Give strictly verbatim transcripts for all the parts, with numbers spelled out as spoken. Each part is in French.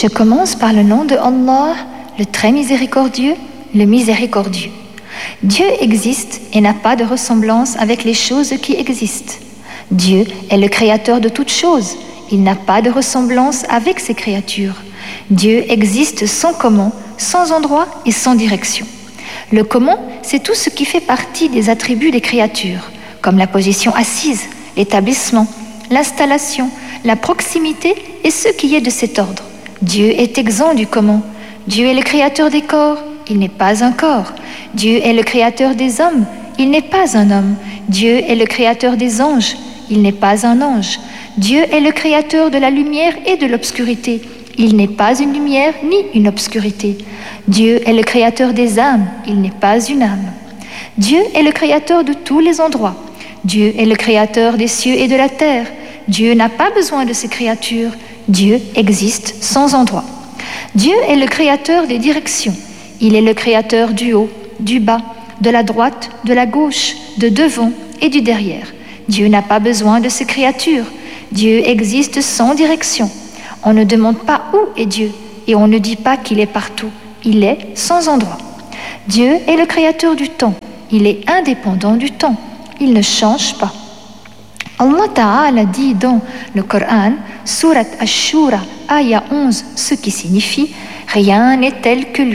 Je commence par le nom de Allah, le très miséricordieux, le miséricordieux. Dieu existe et n'a pas de ressemblance avec les choses qui existent. Dieu est le créateur de toutes choses. Il n'a pas de ressemblance avec ses créatures. Dieu existe sans comment, sans endroit et sans direction. Le comment, c'est tout ce qui fait partie des attributs des créatures, comme la position assise, l'établissement, l'installation, la proximité et ce qui est de cet ordre. Dieu est exempt du comment. Dieu est le créateur des corps, il n'est pas un corps. Dieu est le créateur des hommes, il n'est pas un homme. Dieu est le créateur des anges, il n'est pas un ange. Dieu est le créateur de la lumière et de l'obscurité. Il n'est pas une lumière ni une obscurité. Dieu est le créateur des âmes, il n'est pas une âme. Dieu est le créateur de tous les endroits. Dieu est le créateur des cieux et de la terre. Dieu n'a pas besoin de ses créatures. Dieu existe sans endroit. Dieu est le créateur des directions. Il est le créateur du haut, du bas, de la droite, de la gauche, de devant et du derrière. Dieu n'a pas besoin de ses créatures. Dieu existe sans direction. On ne demande pas où est Dieu et on ne dit pas qu'il est partout. Il est sans endroit. Dieu est le créateur du temps. Il est indépendant du temps. Il ne change pas. Allah Ta'ala dit dans le Coran, Surat Ash-Shura, Aya onze, ce qui signifie « Rien n'est tel que lui ».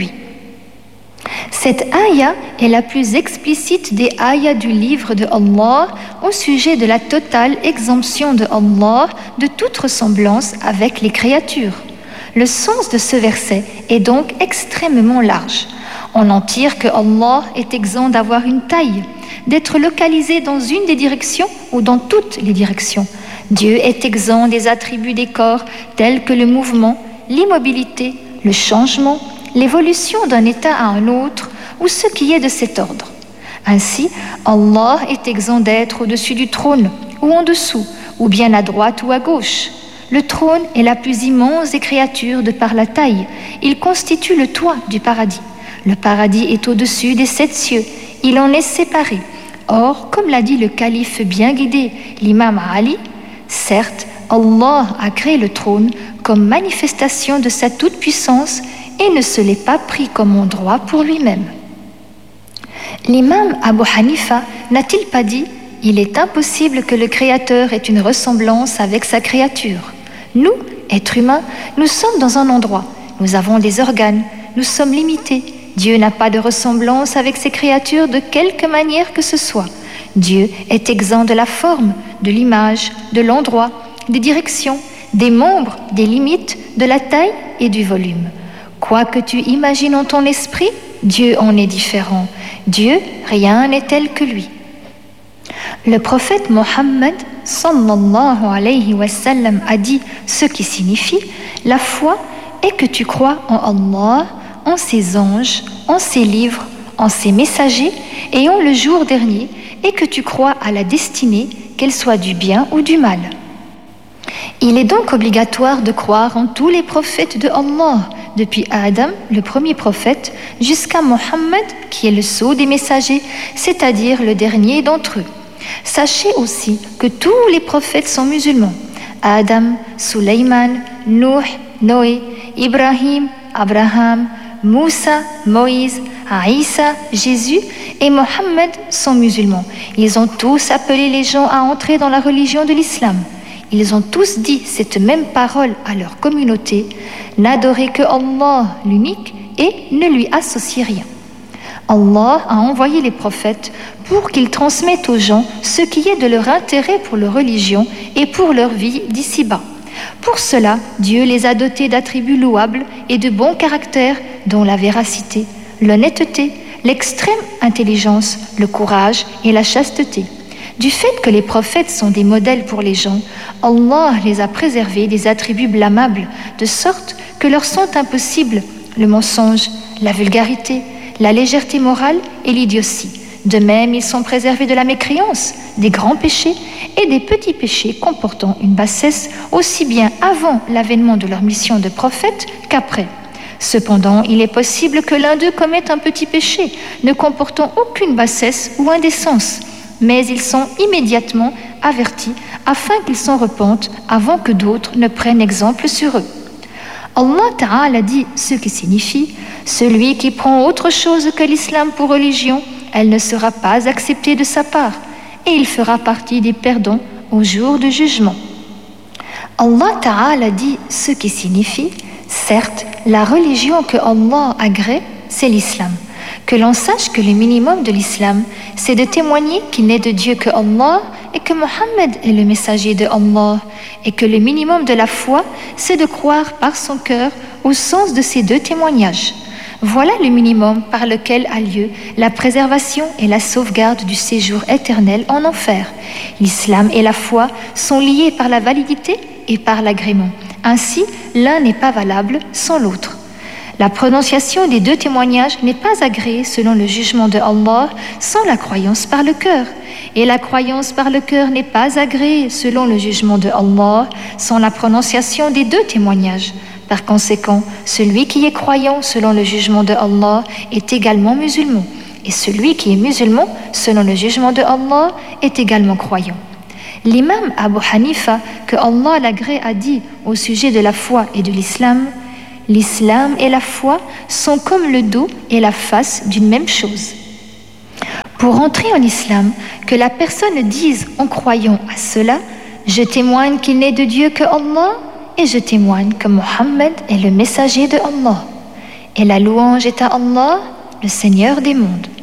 Cette aya est la plus explicite des ayas du livre de Allah au sujet de la totale exemption de Allah de toute ressemblance avec les créatures. Le sens de ce verset est donc extrêmement large. On en tire que Allah est exempt d'avoir une taille, d'être localisé dans une des directions ou dans toutes les directions. Dieu est exempt des attributs des corps tels que le mouvement, l'immobilité, le changement, l'évolution d'un état à un autre ou ce qui est de cet ordre. Ainsi, Allah est exempt d'être au-dessus du trône ou en dessous, ou bien à droite ou à gauche. Le trône est la plus immense des créatures de par la taille. Il constitue le toit du paradis. Le paradis est au-dessus des sept cieux. Il en est séparé. Or, comme l'a dit le calife bien guidé, l'imam Ali, certes, Allah a créé le trône comme manifestation de sa toute-puissance et ne se l'est pas pris comme un droit pour lui-même. L'imam Abu Hanifa n'a-t-il pas dit « Il est impossible que le Créateur ait une ressemblance avec sa créature. Nous, êtres humains, nous sommes dans un endroit, nous avons des organes, nous sommes limités. Dieu n'a pas de ressemblance avec ses créatures de quelque manière que ce soit. Dieu est exempt de la forme, de l'image, de l'endroit, des directions, des membres, des limites, de la taille et du volume. Quoi que tu imagines en ton esprit, Dieu en est différent. Dieu, rien n'est tel que lui. Le prophète Mohammed sallallahu alayhi wa sallam a dit ce qui signifie « La foi est que tu crois en Allah, en ses anges, en ses livres, en ses messagers et en le jour dernier et que tu crois à la destinée, qu'elle soit du bien ou du mal. » Il est donc obligatoire de croire en tous les prophètes de Allah, depuis Adam, le premier prophète, jusqu'à Mohammed, qui est le sceau des messagers, c'est-à-dire le dernier d'entre eux. Sachez aussi que tous les prophètes sont musulmans. Adam, Suleyman, Nuh, Noé, Ibrahim, Abraham, Moussa, Moïse, Aïssa, Jésus et Mohammed sont musulmans. Ils ont tous appelé les gens à entrer dans la religion de l'islam. Ils ont tous dit cette même parole à leur communauté, n'adorez que Allah, l'unique, et ne lui associez rien. Allah a envoyé les prophètes pour qu'ils transmettent aux gens ce qui est de leur intérêt pour leur religion et pour leur vie d'ici-bas. Pour cela, Dieu les a dotés d'attributs louables et de bons caractères, dont la véracité, l'honnêteté, l'extrême intelligence, le courage et la chasteté. Du fait que les prophètes sont des modèles pour les gens, Allah les a préservés des attributs blâmables, de sorte que leur sont impossibles le mensonge, la vulgarité, la légèreté morale et l'idiotie. De même, ils sont préservés de la mécréance, des grands péchés et des petits péchés comportant une bassesse aussi bien avant l'avènement de leur mission de prophète qu'après. Cependant, il est possible que l'un d'eux commette un petit péché, ne comportant aucune bassesse ou indécence, mais ils sont immédiatement avertis afin qu'ils s'en repentent avant que d'autres ne prennent exemple sur eux. Allah Ta'ala dit ce qui signifie « Celui qui prend autre chose que l'islam pour religion, elle ne sera pas acceptée de sa part, et il fera partie des perdants au jour du jugement. » Allah Ta'ala dit ce qui signifie « Certes, la religion que Allah agrée, c'est l'islam. Que l'on sache que le minimum de l'islam, c'est de témoigner qu'il n'est de Dieu que Allah et que Mohammed est le messager de Allah, et que le minimum de la foi, c'est de croire par son cœur au sens de ces deux témoignages. Voilà le minimum par lequel a lieu la préservation et la sauvegarde du séjour éternel en enfer. L'islam et la foi sont liés par la validité et par l'agrément. Ainsi, l'un n'est pas valable sans l'autre. La prononciation des deux témoignages n'est pas agréée selon le jugement de Allah sans la croyance par le cœur. Et la croyance par le cœur n'est pas agréée selon le jugement de Allah sans la prononciation des deux témoignages. Par conséquent, celui qui est croyant selon le jugement de Allah est également musulman. Et celui qui est musulman selon le jugement de Allah est également croyant. L'imam Abu Hanifa, que Allah l'agrée, a dit au sujet de la foi et de l'islam: l'islam et la foi sont comme le dos et la face d'une même chose. Pour entrer en islam, que la personne dise en croyant à cela: je témoigne qu'il n'est de Dieu que Allah, et je témoigne que Mohammed est le messager de Allah. Et la louange est à Allah, le Seigneur des mondes.